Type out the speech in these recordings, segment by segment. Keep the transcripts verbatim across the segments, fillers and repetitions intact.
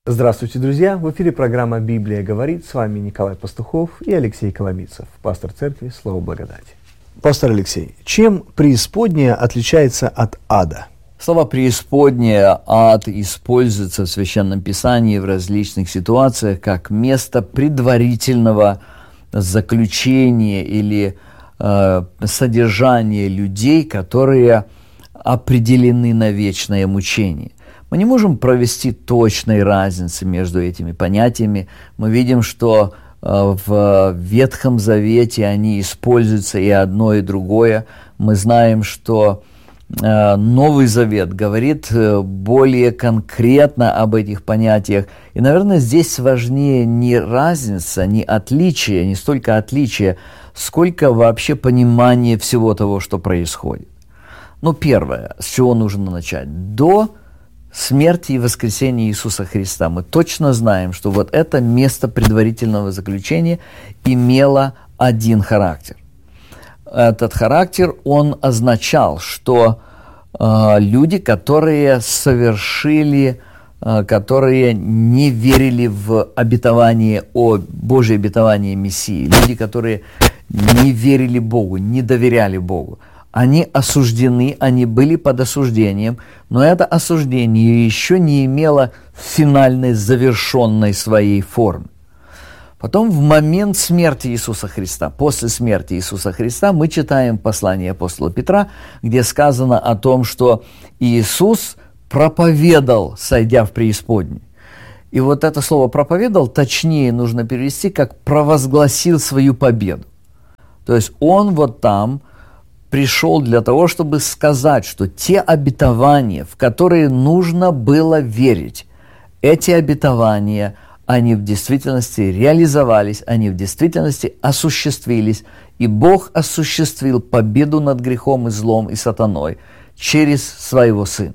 Здравствуйте, друзья! В эфире программа «Библия говорит». С вами Николай Пастухов и Алексей Коломийцев, пастор церкви «Слово благодати». Пастор Алексей, чем преисподняя отличается от ада? Слово «преисподняя», «ад» используется в Священном Писании в различных ситуациях как место предварительного заключения или э, содержания людей, которые определены на вечное мучение. Мы не можем провести точной разницы между этими понятиями. Мы видим, что э, в Ветхом Завете они используются и одно, и другое. Мы знаем, что э, Новый Завет говорит э, более конкретно об этих понятиях. И, наверное, здесь важнее не разница, не отличие, не столько отличие, сколько вообще понимание всего того, что происходит. Ну, первое, с чего нужно начать. До смерти и воскресения Иисуса Христа мы точно знаем, что вот это место предварительного заключения имело один характер. Этот характер, он означал, что э, люди, которые совершили, э, которые не верили в обетование, о Божье обетование Мессии, люди, которые не верили Богу, не доверяли Богу, они осуждены, они были под осуждением, но это осуждение еще не имело финальной, завершенной своей формы. Потом, в момент смерти Иисуса Христа, после смерти Иисуса Христа, мы читаем послание апостола Петра, где сказано о том, что Иисус проповедал, сойдя в преисподнюю. И вот это слово «проповедал» точнее нужно перевести как «провозгласил свою победу». То есть Он вот там пришел для того, чтобы сказать, что те обетования, в которые нужно было верить, эти обетования, они в действительности реализовались, они в действительности осуществились, и Бог осуществил победу над грехом и злом и сатаной через своего Сына.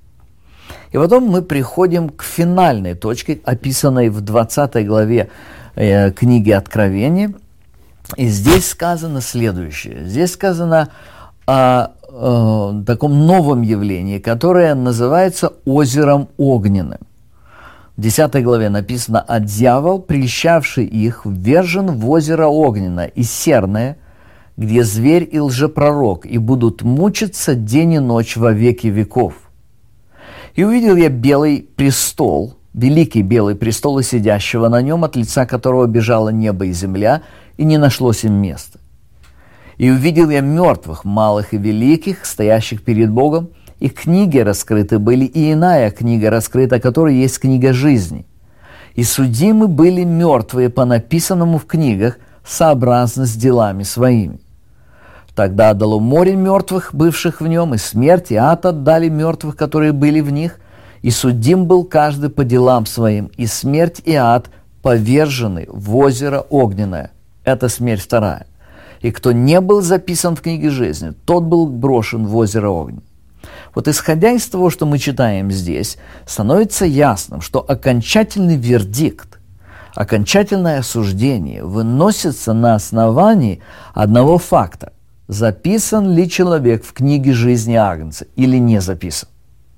И потом мы приходим к финальной точке, описанной в двадцатой главе э, книги Откровения. И здесь сказано следующее. Здесь сказано о, о таком новом явлении, которое называется озером огненным. В десятой главе написано: «А дьявол, прельщавший их, ввержен в озеро огненное и серное, где зверь и лжепророк, и будут мучиться день и ночь во веки веков. И увидел я белый престол, великий белый престол и сидящего на нем, от лица которого бежало небо и земля, и не нашлось им места. И увидел я мертвых, малых и великих, стоящих перед Богом, и книги раскрыты были, и иная книга раскрыта, которая есть книга жизни. И судимы были мертвые по написанному в книгах, сообразно с делами своими. Тогда отдало море мертвых, бывших в нем, и смерть, и ад отдали мертвых, которые были в них, и судим был каждый по делам своим, и смерть и ад повержены в озеро огненное». Это смерть вторая. «И кто не был записан в книге жизни, тот был брошен в озеро огненное». Вот исходя из того, что мы читаем здесь, становится ясным, что окончательный вердикт, окончательное осуждение выносится на основании одного факта: записан ли человек в книге жизни Агнца или не записан.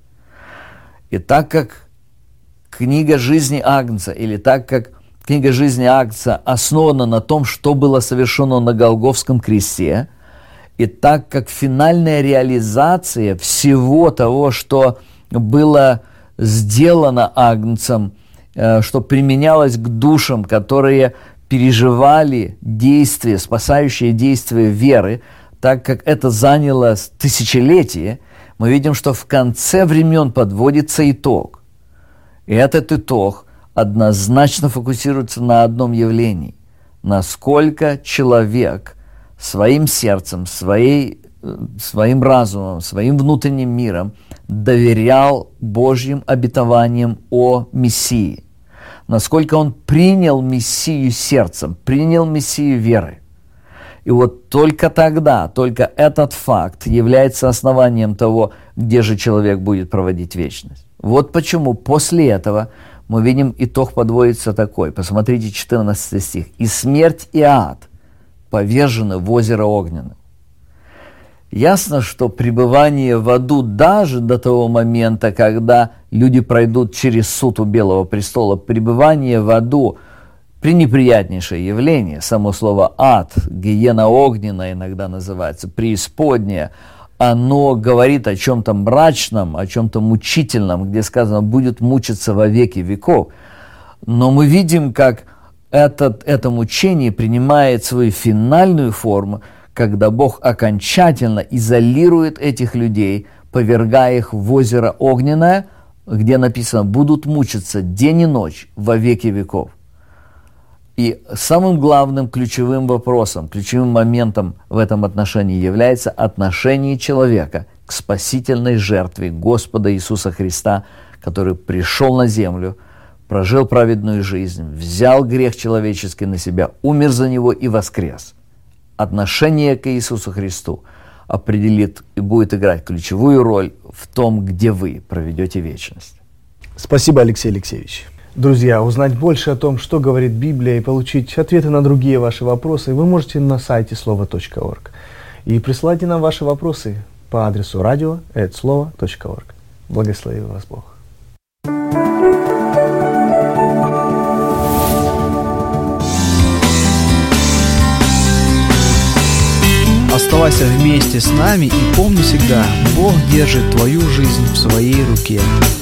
И так как книга жизни Агнца, или так как книга жизни Агнца основана на том, что было совершено на Голгофском кресте, и так как финальная реализация всего того, что было сделано Агнцем, что применялось к душам, которые переживали действие, спасающее действие веры, так как это заняло тысячелетие, мы видим, что в конце времен подводится итог. И этот итог однозначно фокусируется на одном явлении: насколько человек своим сердцем, своей, своим разумом, своим внутренним миром доверял Божьим обетованиям о Мессии, насколько он принял Мессию сердцем, принял Мессию верой. И вот только тогда, только этот факт является основанием того, где же человек будет проводить вечность. Вот почему после этого мы видим, итог подводится такой. Посмотрите, четырнадцатый стих. «И смерть и ад повержены в озеро огненное». Ясно, что пребывание в аду даже до того момента, когда люди пройдут через суд у Белого престола, пребывание в аду – пренеприятнейшее явление. Само слово «ад», гиена огненная иногда называется, преисподняя, оно говорит о чем-то мрачном, о чем-то мучительном, где сказано «будет мучиться во веки веков». Но мы видим, как этот, это мучение принимает свою финальную форму, когда Бог окончательно изолирует этих людей, повергая их в озеро огненное, где написано «будут мучиться день и ночь во веки веков». И самым главным ключевым вопросом, ключевым моментом в этом отношении является отношение человека к спасительной жертве Господа Иисуса Христа, который пришел на землю, прожил праведную жизнь, взял грех человеческий на себя, умер за него и воскрес. Отношение к Иисусу Христу определит и будет играть ключевую роль в том, где вы проведете вечность. Спасибо, Алексей Алексеевич. Друзья, узнать больше о том, что говорит Библия, и получить ответы на другие ваши вопросы, вы можете на сайте слово точка орг. И присылайте нам ваши вопросы по адресу радио эт слово точка орг. Благослови вас Бог. Оставайся вместе с нами и помни всегда, Бог держит твою жизнь в своей руке.